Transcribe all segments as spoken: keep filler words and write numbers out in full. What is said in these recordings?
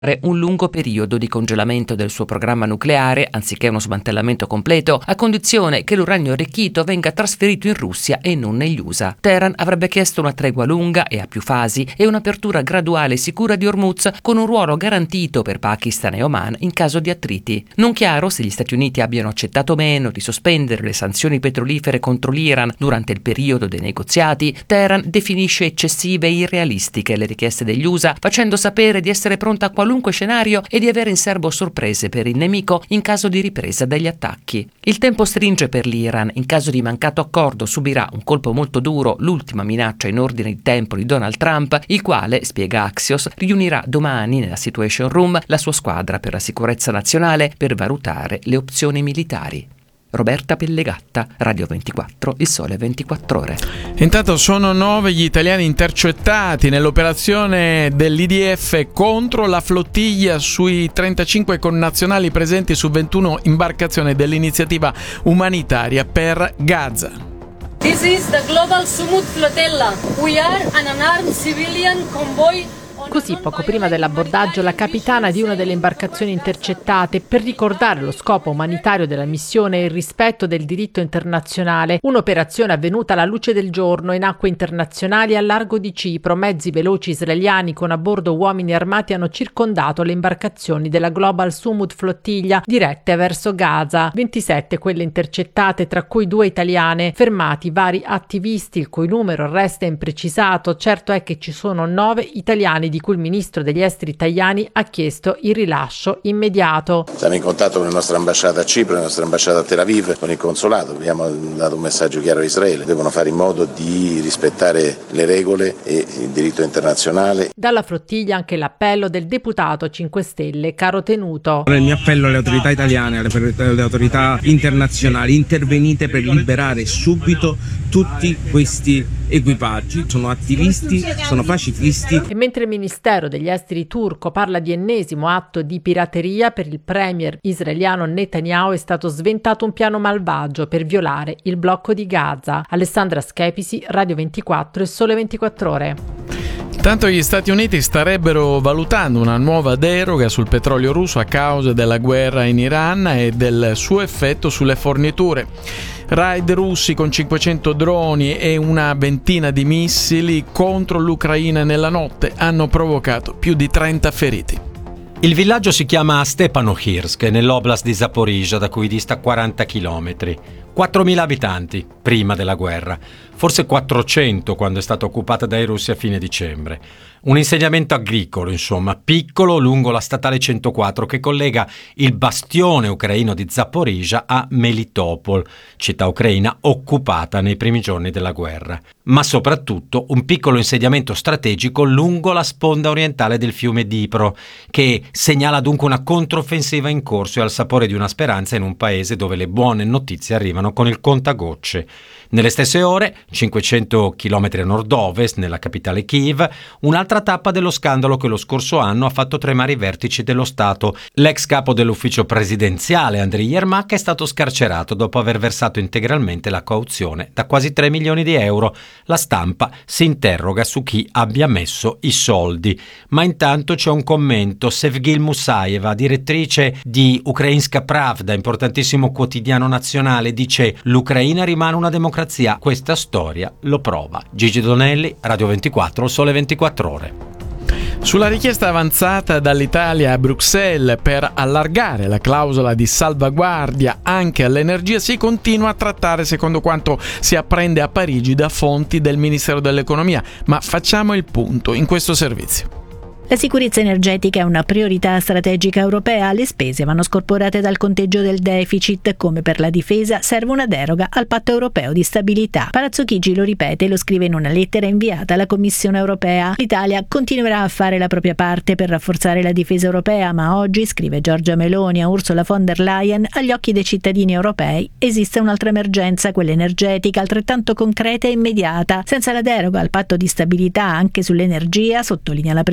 un lungo periodo di congelamento del suo programma nucleare, anziché uno smantellamento completo, a condizione che l'uranio arricchito venga trasferito in Russia e non negli U S A. Teheran avrebbe chiesto una tregua lunga e a più fasi e un'apertura graduale e sicura di Hormuz, con un ruolo garantito per Pakistan e Oman in caso di attriti. Non chiaro se gli Stati Uniti abbiano accettato o meno di sospendere le sanzioni petrolifere contro l'Iran durante il periodo dei negoziati. Teheran definisce eccessive e irrealistiche le richieste degli U S A, facendo sapere di essere pronta a qualunque scenario e di avere in serbo sorprese per il nemico in caso di ripresa degli attacchi. Il tempo stringe per l'Iran. In caso di mancato accordo subirà un colpo molto duro, l'ultima minaccia in ordine di tempo di Donald Trump, il quale, spiega Axios, riunirà domani nella Situation Room la sua squadra per la sicurezza nazionale per valutare le opzioni militari. Roberta Pellegatta, Radio ventiquattro, Il Sole ventiquattro Ore. Intanto sono nove gli italiani intercettati nell'operazione dell'I D F contro la flottiglia sui trentacinque connazionali presenti su ventuno imbarcazioni dell'iniziativa umanitaria per Gaza. This is the Global Sumud Flotilla. We are an unarmed civilian convoy. Così, poco prima dell'abbordaggio, la capitana di una delle imbarcazioni intercettate, per ricordare lo scopo umanitario della missione e il rispetto del diritto internazionale. Un'operazione avvenuta alla luce del giorno in acque internazionali a largo di Cipro. Mezzi veloci israeliani con a bordo uomini armati hanno circondato le imbarcazioni della Global Sumud Flottiglia dirette verso Gaza. ventisette quelle intercettate, tra cui due italiane. Fermati vari attivisti, il cui numero resta imprecisato. Certo è che ci sono nove italiani di cui il ministro degli esteri Tajani ha chiesto il rilascio immediato. Siamo in contatto con la nostra ambasciata a Cipro, la nostra ambasciata a Tel Aviv, con il consolato. Abbiamo dato un messaggio chiaro a Israele. Devono fare in modo di rispettare le regole e il diritto internazionale. Dalla flottiglia anche l'appello del deputato cinque Stelle Caro Tenuto. Il mio appello alle autorità italiane, alle, alle autorità internazionali: intervenite per liberare subito tutti questi equipaggi. Sono attivisti, sono pacifisti. E mentre il Ministero degli Esteri turco parla di ennesimo atto di pirateria, per il premier israeliano Netanyahu è stato sventato un piano malvagio per violare il blocco di Gaza. Alessandra Schepisi, Radio ventiquattro e Sole ventiquattro Ore. Tanto gli Stati Uniti starebbero valutando una nuova deroga sul petrolio russo a causa della guerra in Iran e del suo effetto sulle forniture. Raid russi con cinquecento droni e una ventina di missili contro l'Ucraina nella notte hanno provocato più di trenta feriti. Il villaggio si chiama Stepanohirsk, nell'oblast di Zaporizhzhia, da cui dista quaranta chilometri. quattromila abitanti prima della guerra, forse quattrocento quando è stata occupata dai russi a fine dicembre. Un insediamento agricolo, insomma, piccolo lungo la statale centoquattro che collega il bastione ucraino di Zaporizhzhia a Melitopol, città ucraina occupata nei primi giorni della guerra. Ma soprattutto un piccolo insediamento strategico lungo la sponda orientale del fiume Dnipro, che segnala dunque una controffensiva in corso e al sapore di una speranza in un paese dove le buone notizie arrivano con il contagocce. Nelle stesse ore, cinquecento chilometri a nord-ovest, nella capitale Kiev, un'altra tappa dello scandalo che lo scorso anno ha fatto tremare i vertici dello Stato. L'ex capo dell'ufficio presidenziale, Andriy Yermak, è stato scarcerato dopo aver versato integralmente la cauzione da quasi tre milioni di euro. La stampa si interroga su chi abbia messo i soldi. Ma intanto c'è un commento. Sevgil Musaeva, direttrice di Ukrainska Pravda, importantissimo quotidiano nazionale, dice: l'Ucraina rimane una democrazia. Questa storia lo prova. Gigi Donelli, Radio ventiquattro, Sole ventiquattro Ore. Sulla richiesta avanzata dall'Italia a Bruxelles per allargare la clausola di salvaguardia anche all'energia si continua a trattare, secondo quanto si apprende a Parigi da fonti del Ministero dell'Economia. Ma facciamo il punto in questo servizio. La sicurezza energetica è una priorità strategica europea. Le spese vanno scorporate dal conteggio del deficit. Come per la difesa, serve una deroga al patto europeo di stabilità. Palazzo Chigi lo ripete e lo scrive in una lettera inviata alla Commissione europea. L'Italia continuerà a fare la propria parte per rafforzare la difesa europea, ma oggi, scrive Giorgia Meloni a Ursula von der Leyen, agli occhi dei cittadini europei esiste un'altra emergenza, quella energetica, altrettanto concreta e immediata. Senza la deroga al patto di stabilità anche sull'energia, sottolinea la Presidente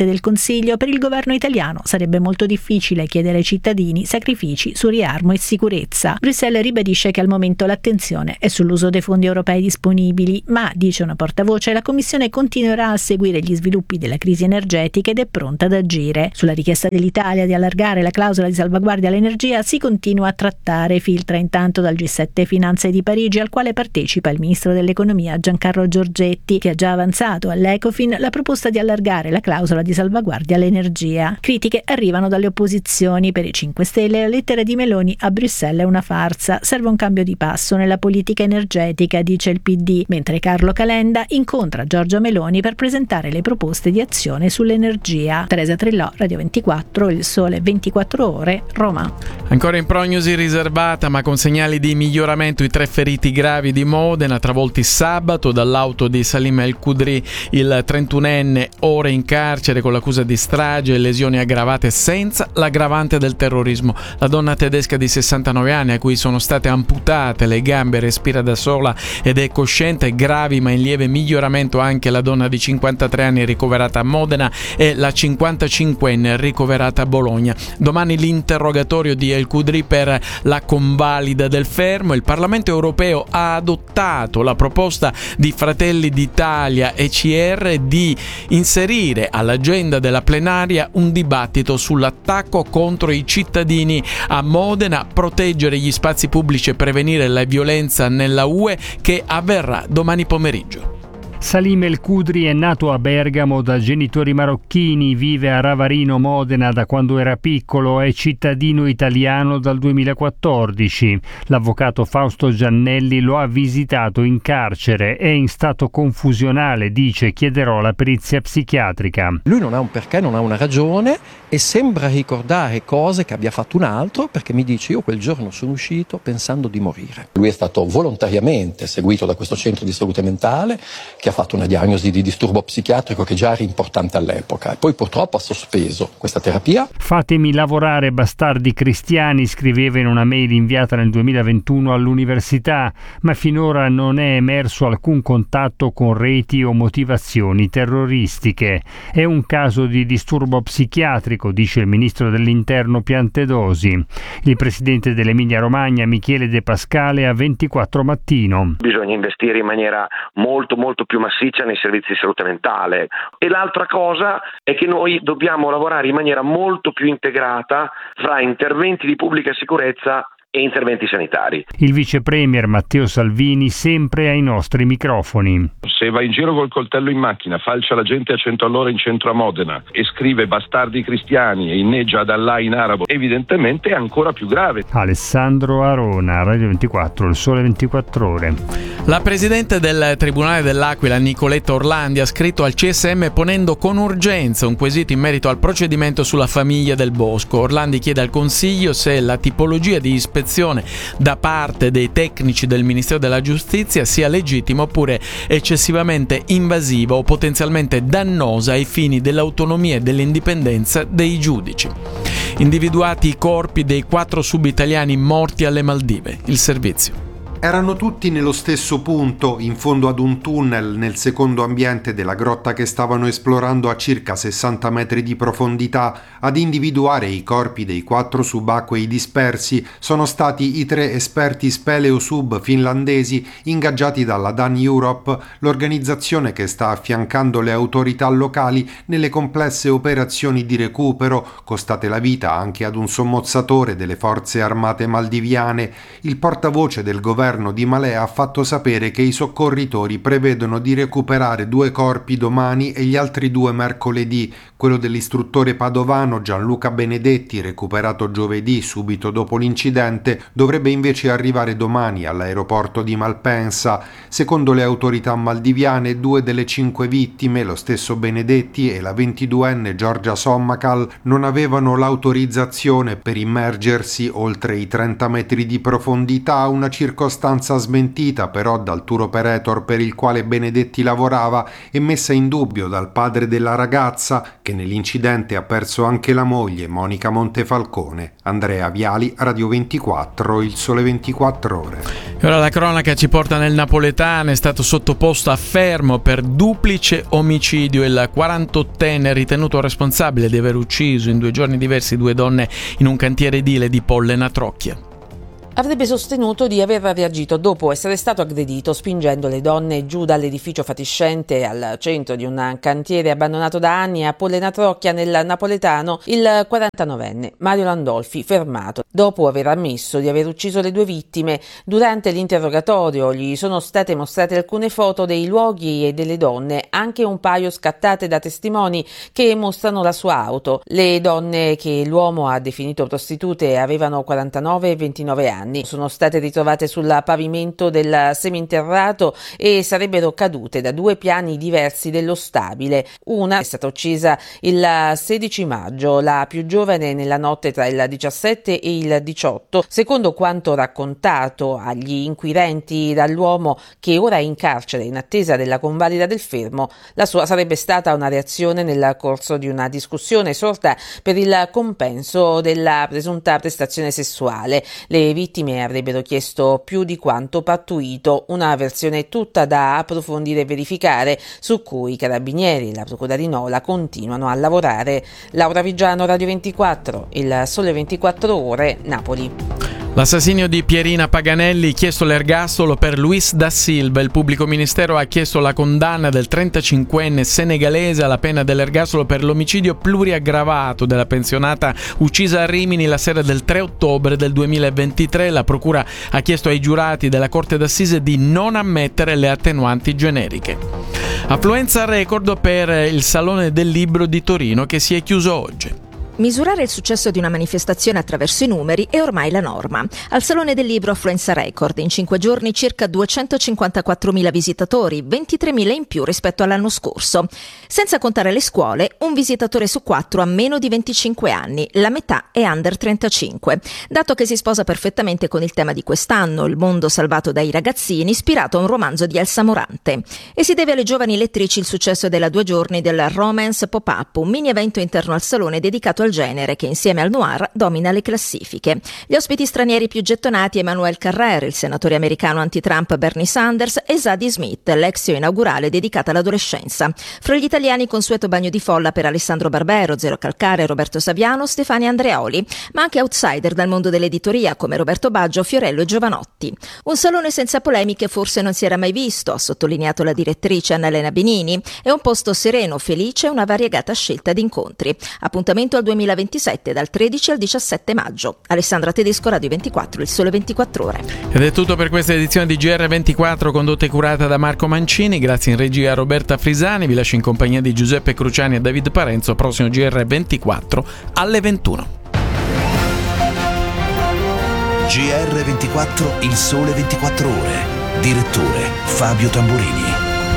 del Consiglio, per il governo italiano sarebbe molto difficile chiedere ai cittadini sacrifici su riarmo e sicurezza. Bruxelles ribadisce che al momento l'attenzione è sull'uso dei fondi europei disponibili, ma, dice una portavoce, la Commissione continuerà a seguire gli sviluppi della crisi energetica ed è pronta ad agire. Sulla richiesta dell'Italia di allargare la clausola di salvaguardia all'energia si continua a trattare, filtra intanto dal G sette Finanze di Parigi, al quale partecipa il ministro dell'economia Giancarlo Giorgetti, che ha già avanzato all'Ecofin la proposta di allargare la clausola di salvaguardia all'energia. Critiche arrivano dalle opposizioni. Per i cinque Stelle la lettera di Meloni a Bruxelles è una farsa, serve un cambio di passo nella politica energetica, dice il P D, mentre Carlo Calenda incontra Giorgia Meloni per presentare le proposte di azione sull'energia. Teresa Trillò, Radio ventiquattro, Il Sole ventiquattro Ore, Roma. Ancora in prognosi riservata ma con segnali di miglioramento i tre feriti gravi di Modena, travolti sabato dall'auto di Salim El Khudri, il trentunenne ora in carcere con l'accusa di strage e lesioni aggravate senza l'aggravante del terrorismo. La donna tedesca di sessantanove anni, a cui sono state amputate le gambe, respira da sola ed è cosciente. Gravi ma in lieve miglioramento anche la donna di cinquantatré anni ricoverata a Modena e la cinquantacinquenne ricoverata a Bologna. Domani l'interrogatorio di El Khudri per la convalida del fermo. Il Parlamento europeo ha adottato la proposta di Fratelli d'Italia e C R di inserire all'agenda della plenaria un dibattito sull'attacco contro i cittadini a Modena, proteggere gli spazi pubblici e prevenire la violenza nella U E, che avverrà domani pomeriggio. Salim El Khudri è nato a Bergamo da genitori marocchini, vive a Ravarino, Modena da quando era piccolo, è cittadino italiano dal duemilaquattordici. L'avvocato Fausto Giannelli lo ha visitato in carcere, è in stato confusionale, dice, chiederò la perizia psichiatrica. Lui non ha un perché, non ha una ragione e sembra ricordare cose che abbia fatto un altro, perché mi dice: io quel giorno sono uscito pensando di morire. Lui è stato volontariamente seguito da questo centro di salute mentale che ha fatto una diagnosi di disturbo psichiatrico che già era importante all'epoca e poi purtroppo ha sospeso questa terapia. Fatemi lavorare, bastardi cristiani, scriveva in una mail inviata nel duemilaventuno all'università, ma finora non è emerso alcun contatto con reti o motivazioni terroristiche. È un caso di disturbo psichiatrico, dice il ministro dell'Interno Piantedosi. Il presidente dell'Emilia Romagna, Michele De Pascale, a ventiquattro Mattino. Bisogna investire in maniera molto molto più massiccia nei servizi di salute mentale. E l'altra cosa è che noi dobbiamo lavorare in maniera molto più integrata fra interventi di pubblica sicurezza e interventi sanitari. Il vice premier Matteo Salvini sempre ai nostri microfoni. Se va in giro col coltello in macchina, falcia la gente a cento all'ora in centro a Modena e scrive bastardi cristiani e inneggia ad Allah in arabo, evidentemente è ancora più grave. Alessandro Arona, Radio ventiquattro, Il Sole ventiquattro Ore. La presidente del Tribunale dell'Aquila, Nicoletta Orlandi, ha scritto al C S M ponendo con urgenza un quesito in merito al procedimento sulla famiglia Del Bosco. Orlandi chiede al Consiglio se la tipologia di ispezione da parte dei tecnici del Ministero della Giustizia sia legittima oppure eccessivamente invasiva o potenzialmente dannosa ai fini dell'autonomia e dell'indipendenza dei giudici. Individuati i corpi dei quattro sub-italiani morti alle Maldive. Il servizio. Erano tutti nello stesso punto, in fondo ad un tunnel, nel secondo ambiente della grotta che stavano esplorando a circa sessanta metri di profondità. Ad individuare i corpi dei quattro subacquei dispersi sono stati i tre esperti speleosub finlandesi ingaggiati dalla Dan Europe, l'organizzazione che sta affiancando le autorità locali nelle complesse operazioni di recupero, costate la vita anche ad un sommozzatore delle forze armate maldiviane. Il portavoce del governo di Malé ha fatto sapere che i soccorritori prevedono di recuperare due corpi domani e gli altri due mercoledì. Quello dell'istruttore padovano Gianluca Benedetti, recuperato giovedì subito dopo l'incidente, dovrebbe invece arrivare domani all'aeroporto di Malpensa. Secondo le autorità maldiviane, due delle cinque vittime, lo stesso Benedetti e la ventiduenne Giorgia Sommacal, non avevano l'autorizzazione per immergersi oltre i trenta metri di profondità, una circostanza circostanza smentita però dal tour operator per il quale Benedetti lavorava e messa in dubbio dal padre della ragazza, che nell'incidente ha perso anche la moglie, Monica Montefalcone. Andrea Viali, Radio ventiquattro, Il Sole ventiquattro Ore. E ora la cronaca ci porta nel napoletano. È stato sottoposto a fermo per duplice omicidio il quarantottenne ritenuto responsabile di aver ucciso in due giorni diversi due donne in un cantiere edile di Pollena Trocchia. Avrebbe sostenuto di aver reagito dopo essere stato aggredito spingendo le donne giù dall'edificio fatiscente al centro di un cantiere abbandonato da anni a Pollena Trocchia nel napoletano il quarantanovenne Mario Landolfi, fermato dopo aver ammesso di aver ucciso le due vittime. Durante l'interrogatorio gli sono state mostrate alcune foto dei luoghi e delle donne, anche un paio scattate da testimoni che mostrano la sua auto. Le donne, che l'uomo ha definito prostitute, avevano quarantanove e ventinove anni. Sono state ritrovate sul pavimento del seminterrato e sarebbero cadute da due piani diversi dello stabile. Una è stata uccisa il sedici maggio, la più giovane nella notte tra il diciassette e il diciotto. Secondo quanto raccontato agli inquirenti dall'uomo, che ora è in carcere in attesa della convalida del fermo, la sua sarebbe stata una reazione nel corso di una discussione sorta per il compenso della presunta prestazione sessuale. Le vittime avrebbero chiesto più di quanto pattuito, una versione tutta da approfondire e verificare, su cui i carabinieri e la procura di Nola continuano a lavorare. Laura Vigiano, Radio ventiquattro, Il Sole ventiquattro Ore, Napoli. L'assassinio di Pierina Paganelli, chiesto l'ergastolo per Luis da Silva. Il pubblico ministero ha chiesto la condanna del trentacinquenne senegalese alla pena dell'ergastolo per l'omicidio pluriaggravato della pensionata uccisa a Rimini la sera del tre ottobre del duemilaventitré. La procura ha chiesto ai giurati della Corte d'Assise di non ammettere le attenuanti generiche. Affluenza record per il Salone del Libro di Torino, che si è chiuso oggi. Misurare il successo di una manifestazione attraverso i numeri è ormai la norma. Al Salone del Libro affluenza record. In cinque giorni circa duecentocinquantaquattromila visitatori, ventitremila in più rispetto all'anno scorso. Senza contare le scuole, un visitatore su quattro ha meno di venticinque anni, la metà è under trentacinque. Dato che si sposa perfettamente con il tema di quest'anno, il mondo salvato dai ragazzini, ispirato a un romanzo di Elsa Morante. E si deve alle giovani lettrici il successo della due giorni del Romance Pop-Up, un mini evento interno al salone dedicato al genere che insieme al noir domina le classifiche. Gli ospiti stranieri più gettonati: Emmanuel Carrère, il senatore americano anti-Trump Bernie Sanders, e Zadie Smith, l'exio inaugurale dedicata all'adolescenza. Fra gli italiani consueto bagno di folla per Alessandro Barbero, Zero Calcare, Roberto Saviano, Stefania Andreoli, ma anche outsider dal mondo dell'editoria come Roberto Baggio, Fiorello e Giovanotti. Un salone senza polemiche forse non si era mai visto, ha sottolineato la direttrice Annalena Benini. È un posto sereno, felice e una variegata scelta di incontri. Appuntamento al duemilaventisette dal tredici al diciassette maggio. Alessandra Tedesco, Radio ventiquattro, Il Sole ventiquattro Ore. Ed è tutto per questa edizione di G R ventiquattro, condotta e curata da Marco Mancini. Grazie in regia a Roberta Frisani. Vi lascio in compagnia di Giuseppe Cruciani e David Parenzo. Prossimo G R ventiquattro alle ventuno. G R ventiquattro, Il Sole ventiquattro Ore. Direttore Fabio Tamburini.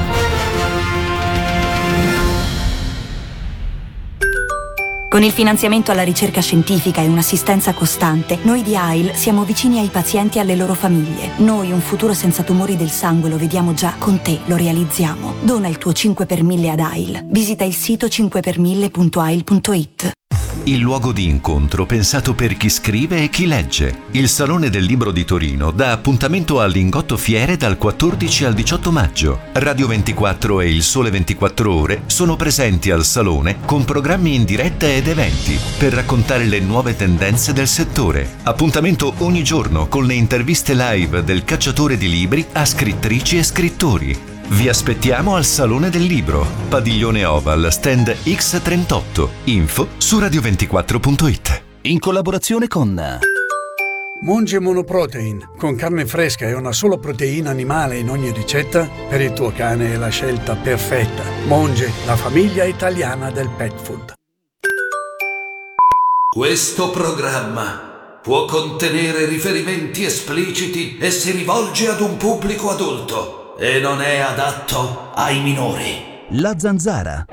Con il finanziamento alla ricerca scientifica e un'assistenza costante, noi di A I L siamo vicini ai pazienti e alle loro famiglie. Noi un futuro senza tumori del sangue lo vediamo già, con te lo realizziamo. Dona il tuo cinque per mille ad A I L. Visita il sito cinque per mille punto a i l punto i t. Il luogo di incontro pensato per chi scrive e chi legge. Il Salone del Libro di Torino dà appuntamento al Lingotto Fiere dal quattordici al diciotto maggio. Radio ventiquattro e Il Sole ventiquattro Ore sono presenti al Salone con programmi in diretta ed eventi per raccontare le nuove tendenze del settore. Appuntamento ogni giorno con le interviste live del cacciatore di libri a scrittrici e scrittori. Vi aspettiamo al Salone del Libro, Padiglione Oval, stand X trentotto. Info su radio ventiquattro punto i t. In collaborazione con Monge Monoprotein, con carne fresca e una sola proteina animale in ogni ricetta, per il tuo cane è la scelta perfetta. Monge, la famiglia italiana del pet food. Questo programma può contenere riferimenti espliciti e si rivolge ad un pubblico adulto e non è adatto ai minori. La Zanzara.